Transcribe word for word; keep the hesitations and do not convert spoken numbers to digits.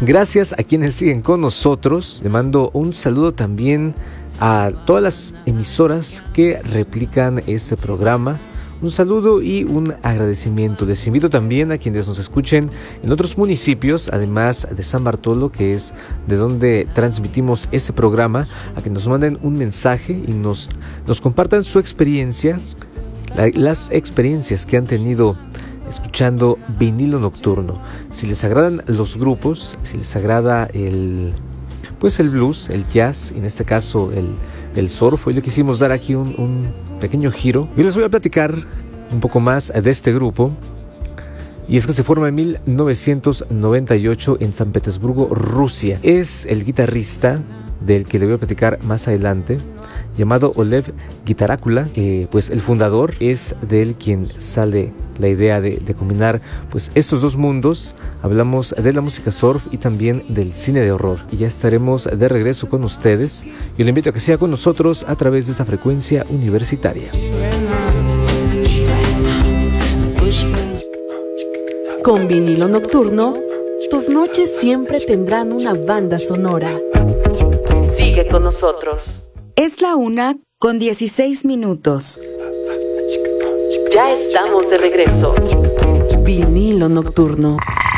Gracias a quienes siguen con nosotros. Le mando un saludo también a todas las emisoras que replican este programa. Un saludo y un agradecimiento. Les invito también a quienes nos escuchen en otros municipios, además de San Bartolo, que es de donde transmitimos este programa, a que nos manden un mensaje y nos, nos compartan su experiencia, la, las experiencias que han tenido escuchando Vinilo Nocturno. Si les agradan los grupos, si les agrada el... pues el blues, el jazz, en este caso el, el surf. Hoy le quisimos dar aquí un, un pequeño giro. Yo les voy a platicar un poco más de este grupo. Y es que se forma en mil novecientos noventa y ocho en San Petersburgo, Rusia. Es el guitarrista del que le voy a platicar más adelante, llamado Oleg Gitarácula. Eh, pues el fundador es de él quien sale la idea de, de combinar pues estos dos mundos. Hablamos de la música surf y también del cine de horror. Y ya estaremos de regreso con ustedes. Yo le invito a que sea con nosotros a través de esta frecuencia universitaria. Con Vinilo Nocturno, tus noches siempre tendrán una banda sonora. Sigue con nosotros. Es la una con dieciséis minutos. Ya estamos de regreso. Vinilo Nocturno.